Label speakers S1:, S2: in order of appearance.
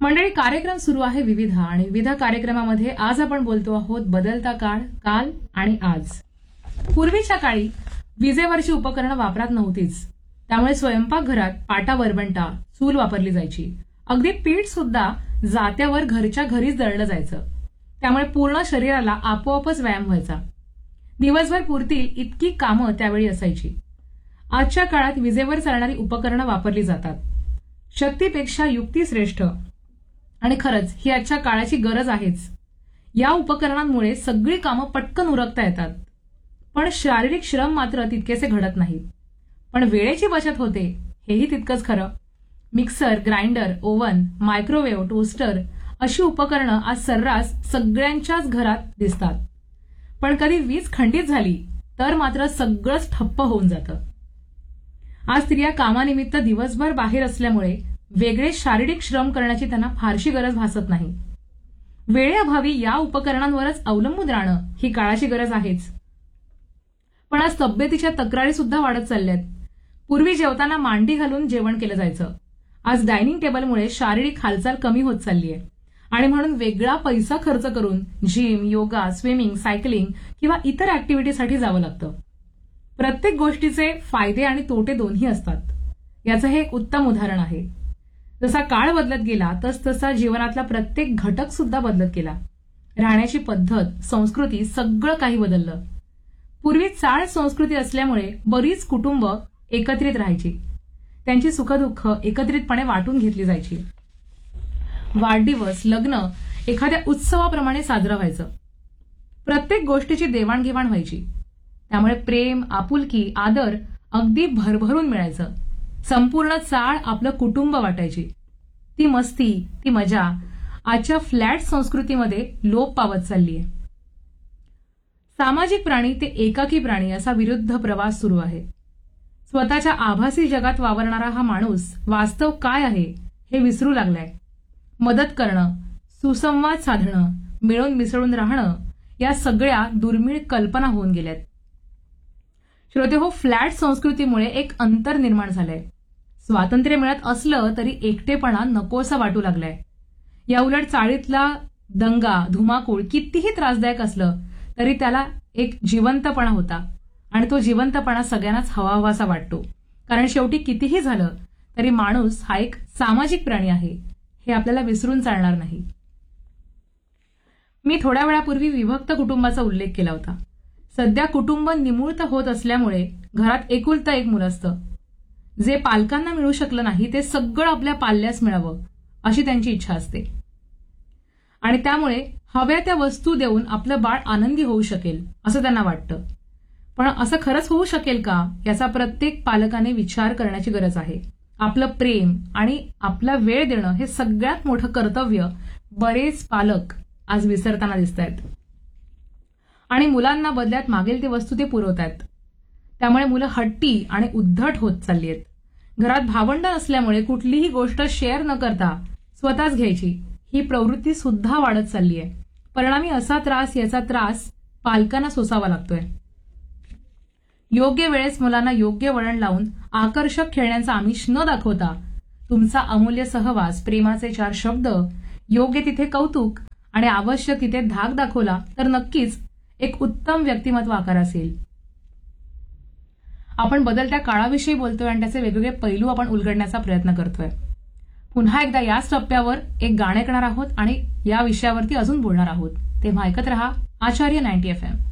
S1: मंडळी, कार्यक्रम सुरू आहे विविध आणि विविध कार्यक्रमामध्ये आज आपण बोलतो आहोत बदलता काळ, काल आणि आज. पूर्वीच्या काळी विजेवरची उपकरणं वापरात नव्हतीच, त्यामुळे स्वयंपाकघरात पाटा वरवंटा चूल वापरली जायची. अगदी पीठ सुद्धा जात्यावर घरच्या घरीच दळलं जायचं, त्यामुळे पूर्ण शरीराला आपोआपच व्यायाम व्हायचा. दिवसभर पुरतील इतकी कामं त्यावेळी असायची. आजच्या काळात विजेवर चालणारी उपकरणं वापरली जातात. शक्तीपेक्षा युक्ती श्रेष्ठ आणि खरंच ही आजच्या काळाची गरज आहेच. या उपकरणांमुळे सगळी कामं पटकन उरकता येतात, पण शारीरिक श्रम मात्र तितकेसे घडत नाहीत. पण वेळेची बचत होते हेही तितकंच खरं. Mixer, grinder, oven, microwave, toaster अशी उपकरणं आज सर्रास सगळ्यांच्याच घरात दिसतात. पण कधी वीज खंडित झाली तर मात्र सगळंच ठप्प होऊन जातं. आज स्त्रिया कामानिमित्त दिवसभर बाहेर असल्यामुळे वेगळे शारीरिक श्रम करण्याची त्यांना फारशी गरज भासत नाही. वेळेअभावी या उपकरणांवरच अवलंबून राहणं ही काळाची गरज आहेच. पण आज तब्येतीच्या तक्रारी सुद्धा वाढत चालल्यात. पूर्वी जेवताना मांडी घालून जेवण केलं जायचं. आज डायनिंग टेबलमुळे शारीरिक हालचाल कमी होत चालली आहे आणि म्हणून वेगळा पैसा खर्च करून जिम, योगा, स्विमिंग, सायकलिंग किंवा इतर ऍक्टिव्हिटीसाठी जावं लागतं. प्रत्येक गोष्टीचे फायदे आणि तोटे दोन्ही असतात. याचं हे एक उत्तम उदाहरण आहे. जसा काळ बदलत गेला तसा जीवनातला प्रत्येक घटक सुद्धा बदलत गेला. राहण्याची पद्धत, संस्कृती सगळं काही बदललं. पूर्वी चाळ संस्कृती असल्यामुळे बरीच कुटुंब एकत्रित राहायची. त्यांची सुखदुःख एकत्रितपणे वाटून घेतली जायची. वाढदिवस, लग्न एखाद्या उत्सवाप्रमाणे साजरं व्हायचं. प्रत्येक गोष्टीची देवाणघेवाण व्हायची. त्यामुळे प्रेम, आपुलकी, आदर अगदी भरभरून मिळायचं. संपूर्ण चाळ आपलं कुटुंब वाटायची. ती मस्ती, ती मजा आजच्या फ्लॅट संस्कृतीमध्ये लोप पावत चाललीय. सामाजिक प्राणी ते एकाकी प्राणी असा विरुद्ध प्रवास सुरू आहे. स्वतःच्या आभासी जगात वावरणारा हा माणूस वास्तव काय आहे हे विसरू लागलाय. मदत करणं, सुसंवाद साधणं, मिळून मिसळून राहणं या सगळ्या दुर्मिळ कल्पना होऊन गेल्यात. श्रोतेहो, फ्लॅट संस्कृतीमुळे एक अंतर निर्माण झालंय. स्वातंत्र्य मिळत असलं तरी एकटेपणा नकोसा वाटू लागलाय. या उलट चाळीतला दंगा, धुमाकूळ कितीही त्रासदायक असलं तरी त्याला एक जिवंतपणा होता आणि तो जिवंतपणा सगळ्यांनाच हवाहवासा वाटतो. कारण शेवटी कितीही झालं तरी माणूस हा एक सामाजिक प्राणी आहे हे आपल्याला विसरून चालणार नाही. मी थोड्या वेळापूर्वी विभक्त कुटुंबाचा उल्लेख केला होता. सध्या कुटुंब निमूळत होत असल्यामुळे घरात एकुलतं एक मुलं असतं. जे पालकांना मिळू शकलं नाही ते सगळं आपल्या पाल्यास मिळावं अशी त्यांची इच्छा असते आणि त्यामुळे हव्या त्या वस्तू देऊन आपलं बाळ आनंदी होऊ शकेल असं त्यांना वाटतं. पण असं खरंच होऊ शकेल का याचा प्रत्येक पालकाने विचार करण्याची गरज आहे. आपलं प्रेम आणि आपला वेळ देणं हे सगळ्यात मोठं कर्तव्य बरेच पालक आज विसरताना दिसत आहेत आणि मुलांना बदल्यात मागेल ती वस्तू ते पुरवतात. त्यामुळे मुलं हट्टी आणि उद्धट होत चालली आहेत. घरात भावंड असल्यामुळे कुठलीही गोष्ट शेअर न करता स्वतःच घ्यायची ही प्रवृत्ती सुद्धा वाढत चालली आहे. परिणामी याचा त्रास पालकांना सोसावा लागतोय. योग्य वेळेस मुलांना योग्य वळण लावून आकर्षक खेळण्यांचा आमिष न दाखवता तुमचा अमूल्य सहवास, प्रेमाचे 4 शब्द, योग्य तिथे कौतुक आणि आवश्यक तिथे धाक दाखवला तर नक्कीच एक उत्तम व्यक्तिमत्व आकारास येईल. आपण बदलत्या काळाविषयी बोलतोय आणि त्याचे वेगवेगळे पैलू आपण उलगडण्याचा प्रयत्न करतोय. पुन्हा एकदा याच टप्प्यावर एक गाणं ऐकणार आहोत आणि या विषयावरती अजून बोलणार आहोत. तेव्हा ऐकत रहा आचार्य 90 FM.